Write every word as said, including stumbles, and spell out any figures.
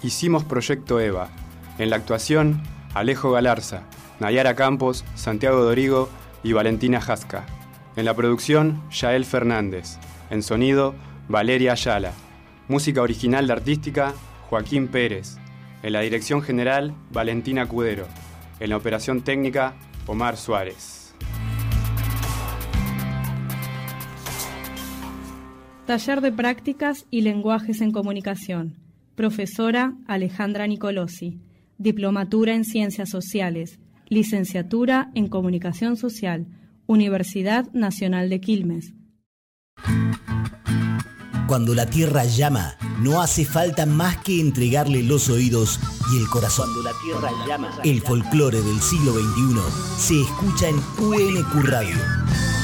Hicimos Proyecto EVA. En la actuación, Alejo Galarza, Nayara Campos, Santiago Dorigo y Valentina Jasca. En la producción, Yael Fernández. En sonido, Valeria Ayala. Música original de artística, Joaquín Pérez. En la dirección general, Valentina Cudero. En la operación técnica, Omar Suárez. Taller de Prácticas y Lenguajes en Comunicación. Profesora Alejandra Nicolosi. Diplomatura en Ciencias Sociales. Licenciatura en Comunicación Social. Universidad Nacional de Quilmes. Cuando la tierra llama, no hace falta más que entregarle los oídos y el corazón. Cuando la tierra llama, el folclore del siglo veintiuno se escucha en U N Q Radio.